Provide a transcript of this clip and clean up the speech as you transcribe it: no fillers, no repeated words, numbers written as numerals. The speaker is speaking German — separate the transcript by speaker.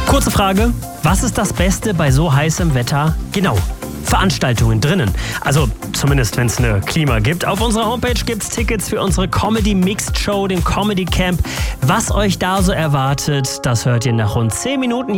Speaker 1: Kurze Frage, was ist das Beste bei so heißem Wetter? Genau, Veranstaltungen drinnen. Also zumindest, wenn es eine Klima gibt. Auf unserer Homepage gibt es Tickets für unsere Comedy Mixed Show, den Comedy Camp. Was euch da so erwartet, das hört ihr nach rund 10 Minuten.